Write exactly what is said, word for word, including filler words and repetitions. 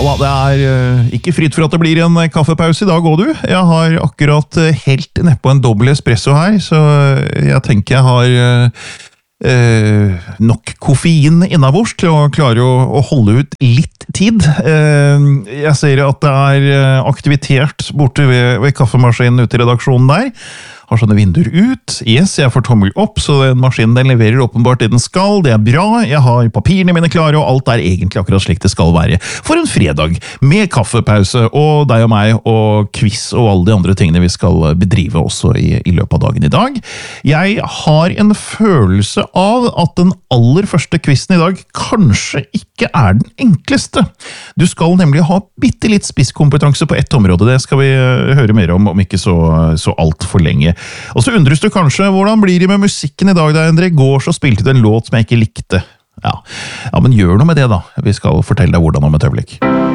Ja, det er uh, ikke fritt for at det blir en kaffepause i dag også, du. Jeg har akkurat uh, helt nedpå en dobbel espresso her, så jeg tenker jeg har uh, uh, nok koffein innabords til å klare å, å holde ut litt tid. Uh, jeg ser at det er uh, aktivitet borte ved, ved kaffemaskinen ute i redaksjonen der. Har sånne vinduer ut. Yes, jeg får tommel opp, så den maskinen den leverer åpenbart det den skal. Det er bra. Jeg har papirene mine klare, og alt er egentlig akkurat slik det skal være. For en fredag, med kaffepause, og deg og meg, og quiz, og alle de andre tingene vi skal bedrive også i, i løpet av dagen i dag. Jeg har en følelse av at den aller første quizen i dag kanskje ikke er den enkleste. Du skal nemlig ha bitte litt spisskompetanse på ett område. Det skal vi høre mer om, om ikke så, så alt for lenge. Og så undres du kanskje, hvordan blir det med musikken i dag da, Endre? I går så spilte du en låt som jeg ikke likte. Ja, ja men gjør noe med det da. Vi skal fortelle deg hvordan om et øyeblikk.